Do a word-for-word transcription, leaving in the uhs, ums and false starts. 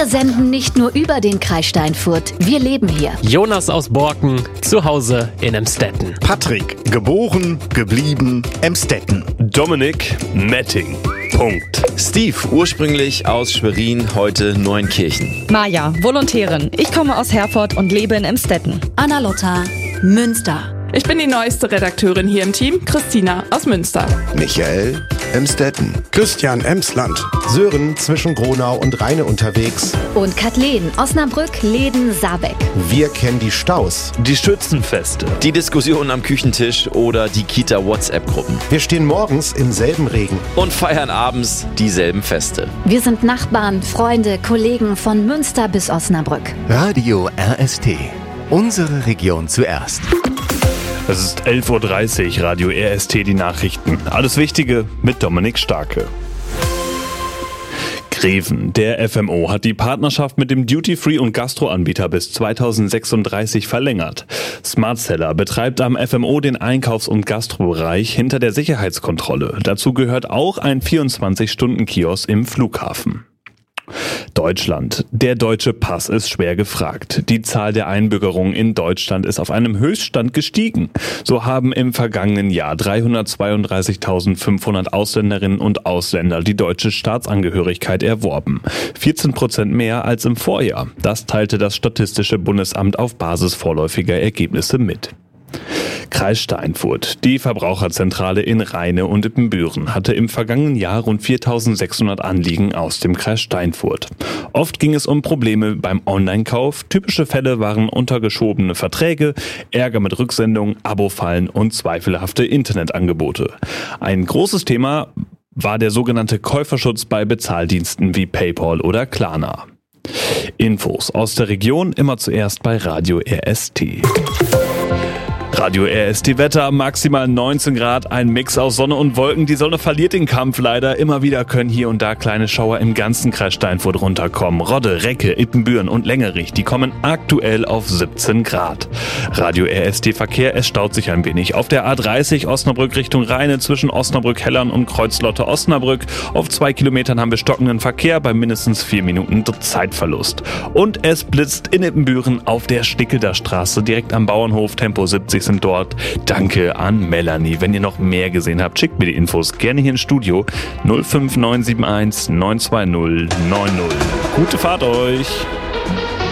Wir senden nicht nur über den Kreis Steinfurt, wir leben hier. Jonas aus Borken, zu Hause in Emstetten. Patrick, geboren, geblieben, Emstetten. Dominik, Metting. Punkt. Steve, ursprünglich aus Schwerin, heute Neunkirchen. Maja, Volontärin. Ich komme aus Herford und lebe in Emstetten. Anna-Lotta, Münster. Ich bin die neueste Redakteurin hier im Team, Christina aus Münster. Michael, Emstetten. Christian, Emsland. Sören, zwischen Gronau und Rheine unterwegs. Und Kathleen, Osnabrück, Läden, Saarbeck. Wir kennen die Staus, die Schützenfeste, die Diskussionen am Küchentisch oder die Kita-WhatsApp-Gruppen. Wir stehen morgens im selben Regen und feiern abends dieselben Feste. Wir sind Nachbarn, Freunde, Kollegen von Münster bis Osnabrück. Radio R S T. Unsere Region zuerst. Es ist elf Uhr dreißig, Radio R S T, die Nachrichten. Alles Wichtige mit Dominik Starke. Greven. Der F M O hat die Partnerschaft mit dem Duty-Free- und Gastro-Anbieter bis zweitausendsechsunddreißig verlängert. Smartseller betreibt am F M O den Einkaufs- und Gastrobereich hinter der Sicherheitskontrolle. Dazu gehört auch ein vierundzwanzig-Stunden-Kiosk im Flughafen. Deutschland. Der deutsche Pass ist schwer gefragt. Die Zahl der Einbürgerungen in Deutschland ist auf einem Höchststand gestiegen. So haben im vergangenen Jahr dreihundertzweiunddreißigtausendfünfhundert Ausländerinnen und Ausländer die deutsche Staatsangehörigkeit erworben. vierzehn Prozent mehr als im Vorjahr. Das teilte das Statistische Bundesamt auf Basis vorläufiger Ergebnisse mit. Kreis Steinfurt. Die Verbraucherzentrale in Rheine und Ibbenbüren hatte im vergangenen Jahr rund viertausendsechshundert Anliegen aus dem Kreis Steinfurt. Oft ging es um Probleme beim Online-Kauf. Typische Fälle waren untergeschobene Verträge, Ärger mit Rücksendungen, Abo-Fallen und zweifelhafte Internetangebote. Ein großes Thema war der sogenannte Käuferschutz bei Bezahldiensten wie PayPal oder Klarna. Infos aus der Region immer zuerst bei Radio R S T. Radio R S T Wetter, maximal neunzehn Grad, ein Mix aus Sonne und Wolken. Die Sonne verliert den Kampf leider. Immer wieder können hier und da kleine Schauer im ganzen Kreis Steinfurt runterkommen. Rodde, Recke, Ippenbüren und Längerich, die kommen aktuell auf siebzehn Grad. Radio R S T Verkehr, es staut sich ein wenig. Auf der A dreißig Osnabrück Richtung Rheine zwischen Osnabrück-Hellern und Kreuzlotte-Osnabrück. Auf zwei Kilometern haben wir stockenden Verkehr bei mindestens vier Minuten Zeitverlust. Und es blitzt in Ippenbüren auf der Stickelder Straße direkt am Bauernhof, Tempo siebzig sind dort. Danke an Melanie. Wenn ihr noch mehr gesehen habt, schickt mir die Infos gerne hier ins Studio null fünf neun sieben eins neun zwei null neun null. Gute Fahrt euch!